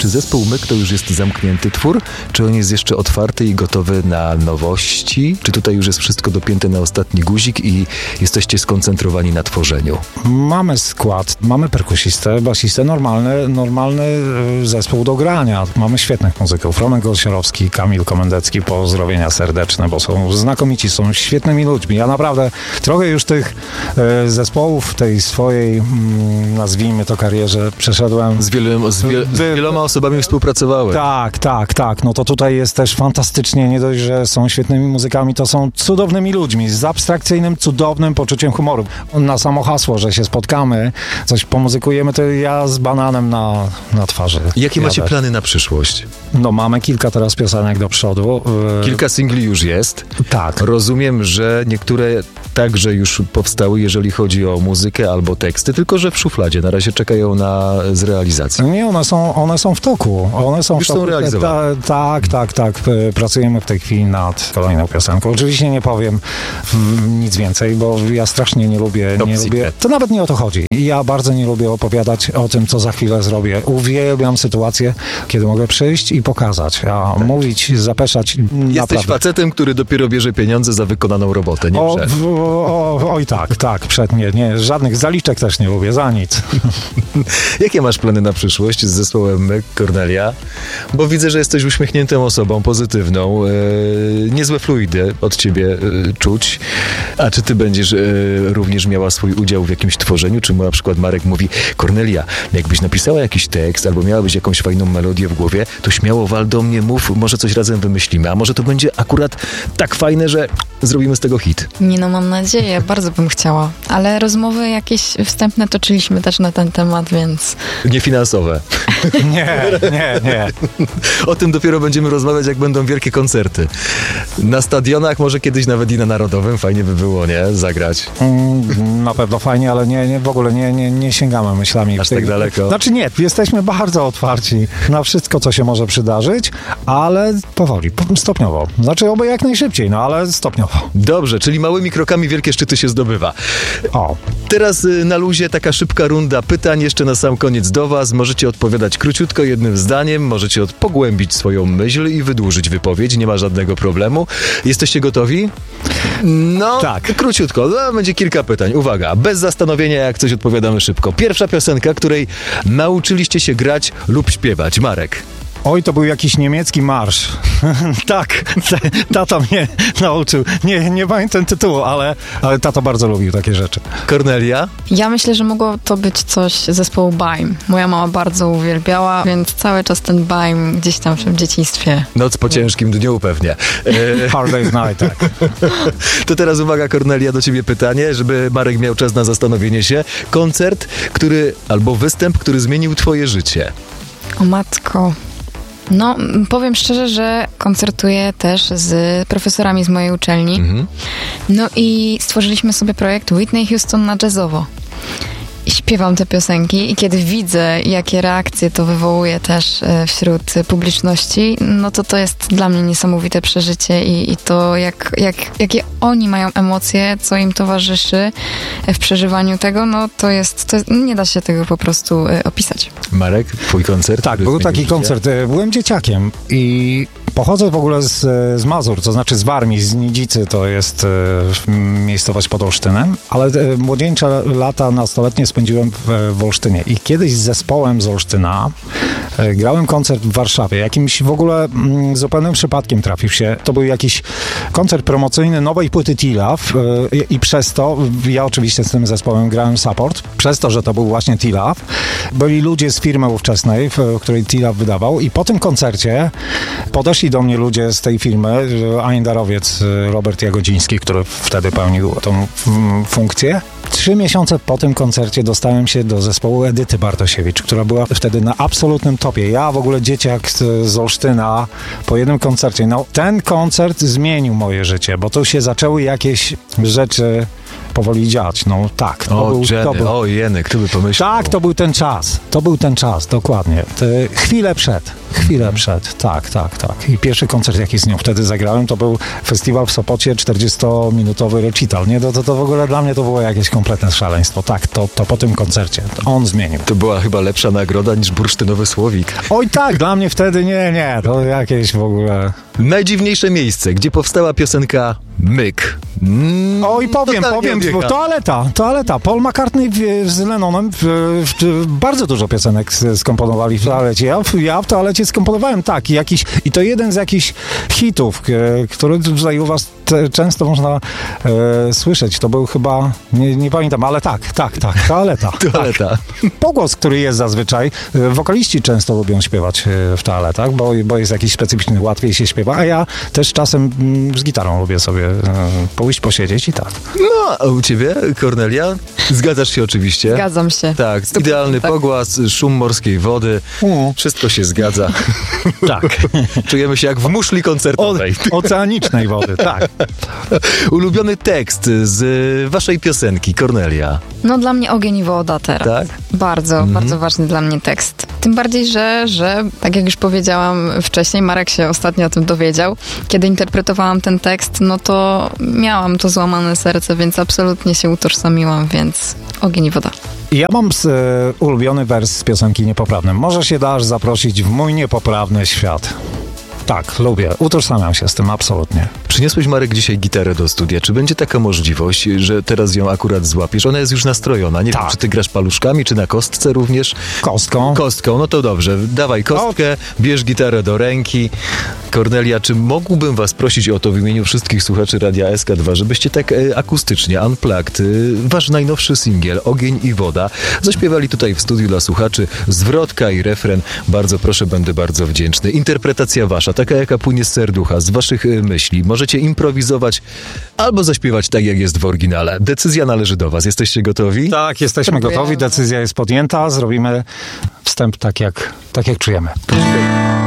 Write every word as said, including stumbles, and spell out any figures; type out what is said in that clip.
czy zespół Myk to już jest zamknięty twór? Czy on jest jeszcze otwarty i gotowy na nowości? Czy tutaj już jest wszystko dopięte na ostatni guzik i jesteście skoncentrowani na tworzeniu? Mamy skład, mamy perkusistę, basistę, normalny, normalny zespół do grania. Mamy świetnych muzyków. Romek Golsiorowski, Kamil Komendecki, pozdrowienia serdeczne, bo są znakomici, są świetnymi ludźmi. Ja naprawdę trochę już tych e, zespołów w tej swojej, mm, nazwijmy to, karierze przeszedłem. Z, wieloma, z, wiel, z wieloma osobami współpracowałem. Tak, tak, tak. No to tutaj jest też fantastycznie, nie dość, że są świetnymi muzykami, to są cudownymi ludźmi z abstrakcyjnym, cudownym poczuciem humoru. Na samo hasło, że się spotkamy, coś pomuzykujemy, to ja z bananem na, na twarzy. Jakie jadę. macie plany na przyszłość? No mamy kilka teraz piosenek do przodu. Kilka singli już jest. Tak. Rozumiem, że niektóre także już powstały, jeżeli chodzi o muzykę albo teksty, tylko że w szufladzie. Na razie czekają na zrealizację. Nie, one są, one są w toku. One są już w toku. są realizowane. Ta, tak, tak, tak. Pracujemy w tej chwili nad kolejną piosenką. Oczywiście nie powiem nic więcej, bo ja strasznie nie lubię, nie lubię. To nawet nie o to chodzi. Ja bardzo nie lubię opowiadać o tym, co za chwilę zrobię. Uwielbiam sytuację, kiedy mogę przyjść i pokazać, a tak. mówić, zapeszać. Jesteś naprawdę. facetem, który dopiero bierze pieniądze za wykonaną robotę, nie o, przed. O, o, oj tak, tak, przed nie, nie. Żadnych zaliczek też nie lubię, za nic. Jakie masz plany na przyszłość z zespołem Myk, Kornelia? Bo widzę, że jesteś uśmiechniętą osobą, pozytywną. Yy, niezłe fluidy od ciebie yy, czuć. A czy ty będziesz yy, również miała swój udział w jakimś tworzeniu? Czy na przykład Marek mówi, Kornelia, jakbyś napisała jakiś tekst albo miałabyś jakąś fajną melodię w głowie, to śmiało wal do mnie, mów, może coś razem wymyślimy. A może to będzie akurat tak fajne, że zrobimy z tego hit. Nie no, mam nadzieję, bardzo bym chciała. Ale rozmowy jakieś wstępne toczyliśmy też na ten temat, więc... Niefinansowe. Nie, nie, nie. O tym dopiero będziemy rozmawiać, jak będą wielkie koncerty. Na stadionach, może kiedyś nawet i na Narodowym. Fajnie by było, nie? Zagrać. Mm, na pewno fajnie, ale nie, nie w ogóle nie, nie, nie sięgamy myślami. Aż tak daleko. Znaczy nie, jesteśmy bardzo otwarci na wszystko, co się może przydarzyć, ale powoli, stopniowo. Znaczy oby jak najszybciej, no ale stopniowo. Dobrze, czyli małymi krokami wielkie szczyty się zdobywa. O. Teraz na luzie taka szybka runda pytań jeszcze na sam koniec do was. Możecie odpowiadać króciutko, jednym zdaniem. Możecie od- pogłębić swoją myśl i wydłużyć wypowiedź. Nie ma żadnego problemu. Jesteście gotowi? No, tak. Króciutko. No, będzie kilka pytań. Uwaga, bez zastanowienia, jak coś odpowiadamy szybko. Pierwsza piosenka, której nauczyliście się grać lub śpiewać. Marek. Oj, to był jakiś niemiecki marsz. Tak, tato mnie nauczył. Nie, nie pamiętam tytułu, ale, ale tato bardzo lubił takie rzeczy. Kornelia? Ja myślę, że mogło to być coś z zespołu Baim. Moja mama bardzo uwielbiała, więc cały czas ten Baim gdzieś tam w dzieciństwie. Noc po ciężkim dniu pewnie. E... Hard Day's Night, tak. To teraz uwaga, Kornelia, do ciebie pytanie, żeby Marek miał czas na zastanowienie się. Koncert, który, albo występ, który zmienił twoje życie. O matko... No, powiem szczerze, że koncertuję też z profesorami z mojej uczelni. Mhm. No i stworzyliśmy sobie projekt Whitney Houston na jazzowo. I śpiewam te piosenki i kiedy widzę, jakie reakcje to wywołuje też wśród publiczności, no to to jest dla mnie niesamowite przeżycie i, i to, jak, jak, jakie oni mają emocje, co im towarzyszy w przeżywaniu tego, no to jest, to jest nie da się tego po prostu opisać. Marek, twój koncert? Tak, był taki koncert. Byłem dzieciakiem i pochodzę w ogóle z, z Mazur, to znaczy z Warmii, z Nidzicy, to jest e, miejscowość pod Olsztynem, ale e, młodzieńcze lata nastoletnie spędziłem w, w Olsztynie i kiedyś z zespołem z Olsztyna e, grałem koncert w Warszawie. Jakimś w ogóle m, zupełnym przypadkiem trafił się. To był jakiś koncert promocyjny nowej płyty T-Love e, i przez to, ja oczywiście z tym zespołem grałem support, przez to, że to był właśnie T-Love, byli ludzie z firmy ówczesnej, w, w której T-Love wydawał i po tym koncercie podeszli do mnie ludzie z tej firmy, Aindarowiec Robert Jagodziński, który wtedy pełnił tą funkcję. Trzy miesiące po tym koncercie dostałem się do zespołu Edyty Bartosiewicz, która była wtedy na absolutnym topie. Ja w ogóle dzieciak z Olsztyna po jednym koncercie. No, ten koncert zmienił moje życie, bo tu się zaczęły jakieś rzeczy powoli dziać. No tak. To O, był, Jenny, to był, o jeny, kto by pomyślał? tak, to był ten czas. To był ten czas, dokładnie. Te, chwilę przed. Chwilę Mhm. przed. Tak, tak, tak. I pierwszy koncert, jaki z nią wtedy zagrałem, to był festiwal w Sopocie, czterdziestominutowy recital. Nie, to, to, to w ogóle dla mnie to było jakieś kompletne szaleństwo. Tak, to, to po tym koncercie. On zmienił. To była chyba lepsza nagroda niż bursztynowy słowik. Oj tak, dla mnie wtedy nie, nie. To jakieś w ogóle... Najdziwniejsze miejsce, gdzie powstała piosenka Myk. Mm, Oj, powiem, totalnie powiem, odjechał. toaleta, toaleta. Paul McCartney w- z Lennonem w, w, bardzo dużo piosenek s- skomponowali w toalecie. Ja, w- ja w toalecie skomponowałem, tak, i, jakiś, i to jeden z jakichś hitów, k- który tutaj u was te, często można e, słyszeć. To był chyba, nie, nie pamiętam, ale tak, tak, tak, toaleta. Toaleta. Tak. Pogłos, który jest zazwyczaj, e, wokaliści często lubią śpiewać e, w toaletach, bo, bo jest jakiś specyficzny, łatwiej się śpiewa, a ja też czasem mm, z gitarą lubię sobie e, pójść, posiedzieć i tak. No, a u ciebie, Kornelia? Zgadzasz się oczywiście? Zgadzam się. Tak, sto procent idealny tak. pogłos, szum morskiej wody, Mm. wszystko się zgadza. Tak. Czujemy się jak w muszli O, koncertowej. oceanicznej wody, tak. Ulubiony tekst z waszej piosenki, Kornelia, No dla mnie ogień i woda teraz. tak? Bardzo, Mhm. bardzo ważny dla mnie tekst. Tym bardziej, że, że tak jak już powiedziałam wcześniej, Marek się ostatnio o tym dowiedział. Kiedy interpretowałam ten tekst, no to miałam to złamane serce, więc absolutnie się utożsamiłam, więc ogień i woda. Ja mam e, ulubiony wers z piosenki Niepoprawnym. Może się dasz zaprosić w mój niepoprawny świat. Tak, lubię. Utożsamiam się z tym absolutnie. Przyniosłeś, Marek, dzisiaj gitarę do studia. Czy będzie taka możliwość, że teraz ją akurat złapiesz? Ona jest już nastrojona. Nie Tak. wiem, czy ty grasz paluszkami, czy na kostce również? Kostką. Kostką, no to dobrze. Dawaj kostkę, bierz gitarę do ręki. Kornelia, czy mógłbym was prosić o to w imieniu wszystkich słuchaczy Radia S K dwa, żebyście tak e, akustycznie, unplugged, e, wasz najnowszy singiel, Ogień i woda, zaśpiewali tutaj w studiu dla słuchaczy zwrotka i refren. Bardzo proszę, będę bardzo wdzięczny. Interpretacja wasza, taka jaka płynie z serducha, z waszych e, myśli. Możecie improwizować albo zaśpiewać tak, jak jest w oryginale. Decyzja należy do was. Jesteście gotowi? Tak, jesteśmy Próbujemy. gotowi, decyzja jest podjęta, zrobimy wstęp tak jak, tak jak czujemy. Poczekaj.